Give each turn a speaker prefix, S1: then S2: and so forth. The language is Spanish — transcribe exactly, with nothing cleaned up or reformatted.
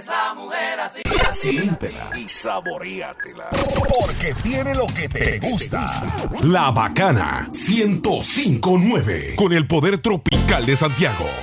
S1: es la mujer así.
S2: Siéntela y saboreatela.
S3: Porque tiene lo que te gusta.
S2: La Bacana ciento cinco punto nueve con el poder tropical de Santiago.